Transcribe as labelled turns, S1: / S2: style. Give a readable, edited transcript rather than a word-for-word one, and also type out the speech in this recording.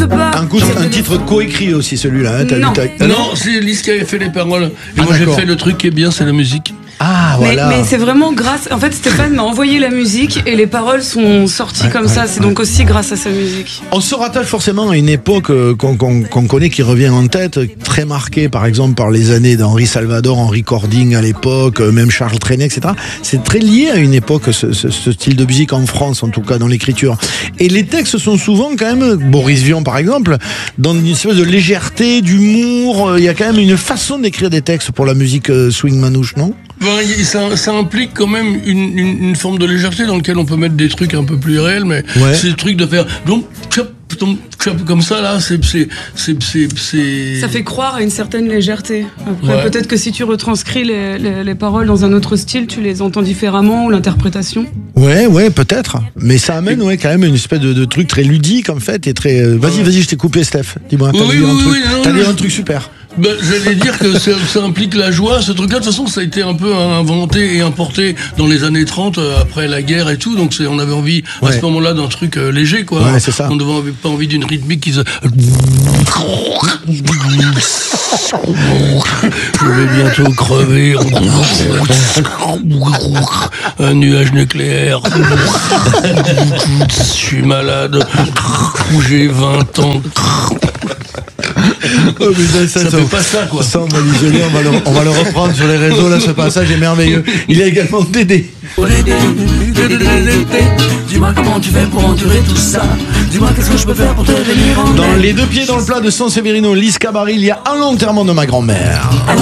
S1: n'existe pas.
S2: Un titre coécrit aussi, celui-là. Hein,
S3: non, c'est Lise qui avait fait les paroles. Et moi, j'ai fait le truc qui est bien, c'est la musique.
S2: Ah, voilà.
S1: Mais c'est vraiment grâce. En fait, Stéphane m'a envoyé la musique et les paroles sont sorties comme ça. C'est donc aussi grâce à sa musique.
S2: On se rattache forcément à une époque qu'on connaît, qui revient en tête, très marquée par exemple par les années d'Henri Salvador, Henri Cording à l'époque, même Charles Trenet, etc. C'est très lié à une époque, ce style de musique en France, en tout cas dans l'écriture. Et les textes sont souvent quand même, Boris Vian par exemple, dans une espèce de légèreté, d'humour. Il y a quand même une façon d'écrire des textes pour la musique swing manouche, non ?
S3: Ça implique quand même une forme de légèreté dans laquelle on peut mettre des trucs un peu plus réels, mais c'est le truc de faire donc comme ça là, c'est
S1: ça fait croire à une certaine légèreté. Après, peut-être que si tu retranscris les paroles dans un autre style, tu les entends différemment, ou l'interprétation.
S2: Ouais, peut-être. Mais ça amène quand même une espèce de truc très ludique en fait, et très. Vas-y, je t'ai coupé, Steph. Dis-moi. T'as dit un truc super.
S3: J'allais dire que ça implique la joie, ce truc-là. De toute façon, ça a été un peu inventé et importé dans les années 30, après la guerre et tout. Donc on avait envie, à ce moment-là, d'un truc léger, quoi.
S2: Ouais, c'est ça.
S3: On n'avait pas envie d'une rythmique qui se... Je vais bientôt crever. Un nuage nucléaire. Je suis malade. J'ai 20 ans.
S2: Oh, putain, ça
S3: fait pas ça, quoi.
S2: Ça, on va l'isoler, on va le reprendre sur les réseaux, là, ce passage est merveilleux. Il y a également Dédé.
S4: Dis-moi comment tu fais pour endurer tout ça. Dis-moi qu'est-ce que je peux faire pour te venir en aide.
S2: Dans Les Deux Pieds dans le Plat de San Severino, Lise Cabaril, il y a un enterrement de ma grand-mère.
S4: Alors